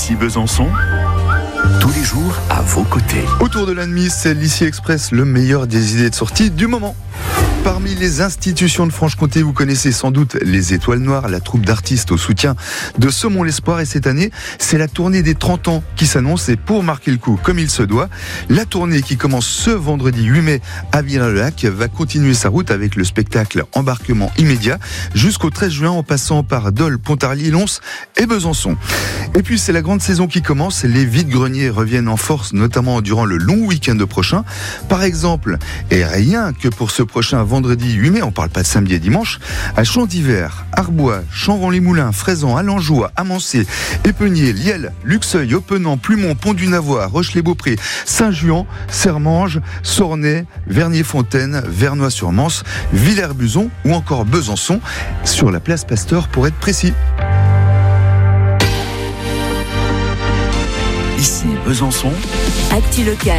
Ici Besançon, tous les jours à vos côtés. Autour de l'Admis, c'est l'Ici Express, le meilleur des idées de sortie du moment. Parmi les institutions de Franche-Comté, vous connaissez sans doute les Étoiles Noires, la troupe d'artistes au soutien de Saumon l'Espoir. Et cette année, c'est la tournée des 30 ans qui s'annonce. Et pour marquer le coup comme il se doit, la tournée qui commence ce vendredi 8 mai à Villars-le-Lac va continuer sa route avec le spectacle Embarquement immédiat jusqu'au 13 juin en passant par Dole, Pontarlier, Lons et Besançon. Et puis c'est la grande saison qui commence. Les vides-greniers reviennent en force, notamment durant le long week-end prochain. Par exemple, et rien que pour ce prochain vendredi 8 mai, on parle pas de samedi et dimanche, à Champ-d'Hiver, Arbois, Champs-les-Moulins, Fraisan, Alenjoie, Amancé, Épenier, Liel, Luxeuil, Oppenant, Plumont, Pont-du-Navois, Roche-les-Beaupré, Saint-Juan, Sermanges, Sornay, Vernier-Fontaine, Vernois-sur-Mance, Villers-Buzon ou encore Besançon, sur la place Pasteur pour être précis. Ici Besançon, Actu local.